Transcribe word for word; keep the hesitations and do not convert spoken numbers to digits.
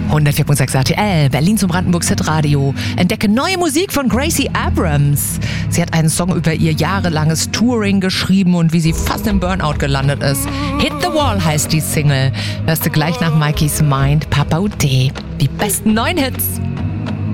hundertvier Komma sechs R T L, Berlin zum Brandenburgs Hitradio. Entdecke neue Musik von Gracie Abrams. Sie hat einen Song über ihr jahrelanges Touring geschrieben und wie sie fast im Burnout gelandet ist. Hit the Wall heißt die Single. Hörst du gleich nach Mikeys Mind, Papa U T. Die besten neuen Hits.